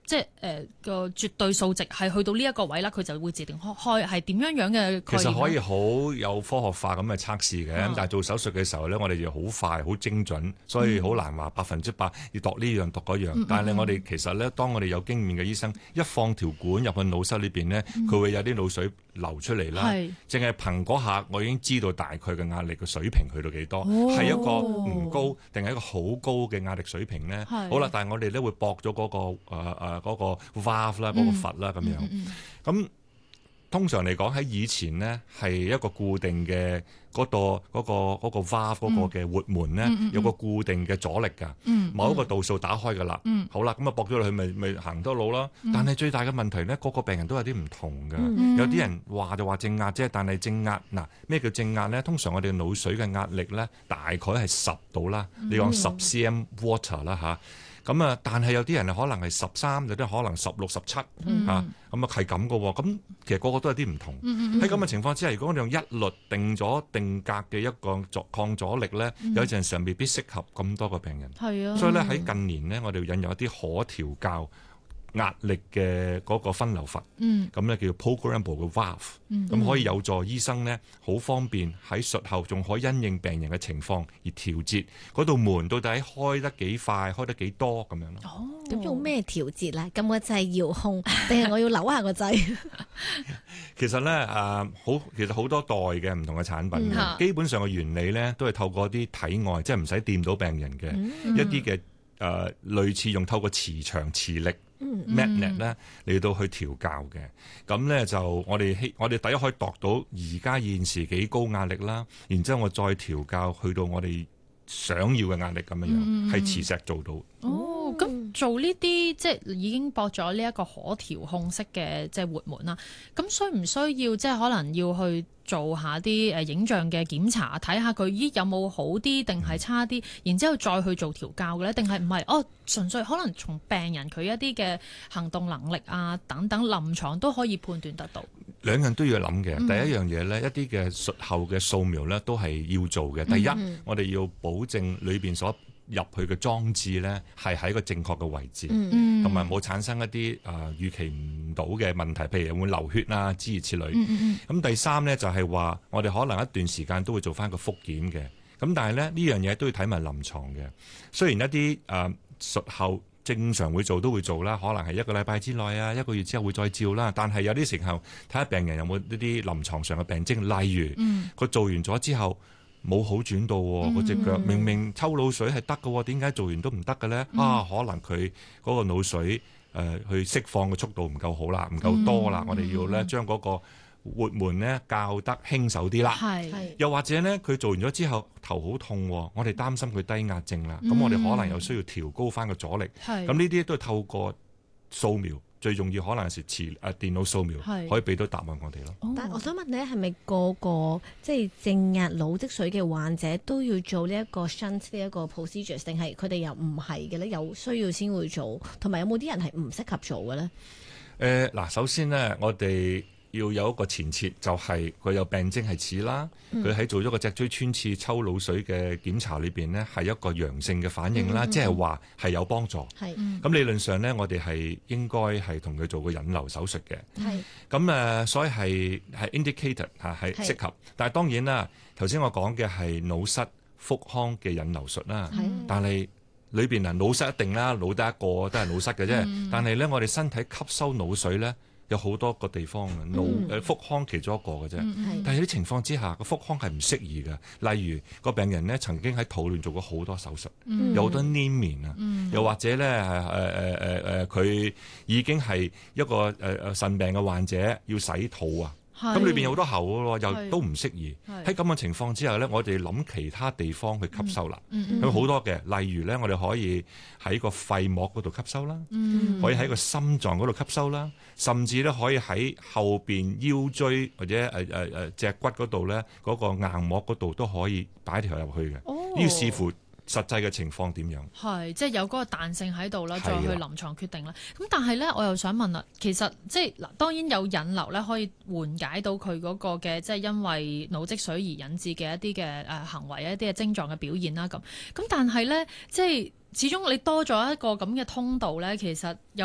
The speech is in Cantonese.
即係個絕對數值係去到呢一個位啦，佢就會自定開，係點樣樣嘅概念？ 其實可以好有科學化咁嘅測試嘅，但係做手術嘅時候咧，我哋要好快、好精準，所以好難話100%要度呢樣度嗰樣。但係我哋其實咧，當我哋有經驗嘅醫生一放條管入去腦室裏邊咧，佢會有啲腦水流出嚟啦。淨係憑嗰下，我已經知道大概嘅壓力嘅水平去到幾多，係一個唔高定係一個好高嘅壓力水平咧。好啦，但係我哋咧會駁咗嗰個 valve 啦，嗰個閥啦咁樣。咁通常嚟講喺以前呢，係一個固定嘅嗰個 valve 嗰個嘅活門呢，有個固定嘅阻力㗎，某一個度數打開㗎啦。好啦，咁啊駁咗落去咪行多路啦。但係最大嘅問題呢，個病人都有啲唔同㗎。有啲人話就話正壓啫，但係正壓嗱咩叫正壓呢？通常我哋腦水嘅壓力呢，大概係10度啦。你講10 cm water 啦嚇。咁啊，但係有啲人可能係13，有啲可能16、17嚇，咁啊係咁嘅喎。咁其實個個都有啲唔同。喺咁嘅情況之下，如果我哋用一律定格嘅一個抗阻力咧，有陣時未必適合咁多個病人。係啊，所以咧喺近年咧，我哋引入一啲可調校壓力嘅嗰個分流閥，咁咧叫 programmable 嘅 valve，咁可以有助醫生咧好方便喺術後仲可以因應病人嘅情況而調節嗰道門到底開得幾快，開得幾多咁樣咯。 哦，咁用咩調節咧？撳個掣遙控，定係我要扭下個掣？ 其實咧其實好多代嘅唔同嘅產品嘅，基本上嘅原理咧都係透過啲體外，即係唔使掂到病人嘅一啲嘅類似用透過磁場磁力。magnet 咧嚟到去調校嘅，咁咧就我哋第一可以度到而家現時幾高壓力啦，然之後我再調校去到我哋想要嘅壓力咁樣樣，係磁石做到。 哦，咁做呢啲即係已經駁咗呢一個可調控式嘅即係活門啦。咁需唔需要即係可能要去做下啲影像嘅檢查，睇下佢有冇好啲定係差啲，然之後再去做調校嘅咧？定係唔係？純粹可能從病人佢一啲嘅行動能力啊等等臨床都可以判斷得到。 兩樣都要諗嘅。第一樣嘢咧，一啲嘅術後嘅掃描咧都係要做嘅。第一，我哋要保證裏邊所入去嘅裝置咧係喺個正確嘅位置，同埋冇產生一啲預期唔到嘅問題，譬如有冇流血啊諸如此類。咁第三咧就係話，我哋可能一段時間都會做翻個復檢嘅。咁但係咧呢樣嘢都要睇埋臨床嘅。雖然一啲術後正常都會做啦，可能係1個禮拜之內啊，1個月之後會再照啦。但係有啲時候睇下病人有冇呢啲臨床上嘅病徵，例如佢做完咗之後冇好轉到，嗰隻腳明明抽腦水係得嘅，點解做完都唔得嘅咧？可能佢嗰個腦水去釋放嘅速度唔夠好啦，唔夠多啦。我哋要咧將嗰個活門咧校得輕手啲啦。又或者咧佢做完咗之後頭好痛，我哋擔心佢低壓症啦，咁我哋可能又需要調高翻個阻力。咁呢啲都係透過掃描。最重要可能係電腦掃描可以俾到答案我哋咯。 但我想問你，係咪個即係正壓腦積水嘅患者都要做呢一個 shunt 呢一個 procedure， 定係佢哋又唔係嘅咧？有需要先會做，同埋有冇啲人係唔適合做嘅咧？ 首先呢，我哋要有一個前設，就係佢有病徵係似啦，佢喺做咗個脊椎穿刺抽腦水嘅檢查裏邊呢，係一個陽性嘅反應啦，即係話係有幫助。咁理論上呢，我哋係應該係同佢做個引流手術嘅。咁所以係 indicated 係適合。但係當然啦，頭先我講嘅係腦室腹腔嘅引流術啦，但係裏邊腦室一定啦，腦得一個都係腦室嘅啫。但係呢，我哋身體吸收腦水呢，有好多個地方嘅腹腔其中一個嘅啫，但係有啲情況之下個腹腔係唔適宜嘅。例如個病人呢曾經喺肚裏做過好多手術，有好多黏棉啊，又或者呢佢已經係一個腎病嘅患者要洗肚啊。咁裏邊有好多喉嘅喎，又都唔適宜。喺咁嘅情況之下呢，我哋諗其他地方去吸收啦。有好多嘅，例如呢，我哋可以喺個肺膜嗰度吸收啦，可以喺個心臟嗰度吸收啦，甚至咧可以喺後邊腰椎或者脊骨嗰度呢，嗰個硬膜嗰度都可以擺條入去嘅。要視乎實際嘅情況點樣？ 即係有嗰個彈性喺度啦，再去臨床決定啦。咁但係咧，我又想問啦，其實即係嗱，當然有引流咧，可以緩解到佢嗰個嘅即係因為腦積水而引致嘅一啲嘅行為、一啲嘅症狀嘅表現啦。咁但係咧，即係始終你多咗一個咁嘅通道咧，其實有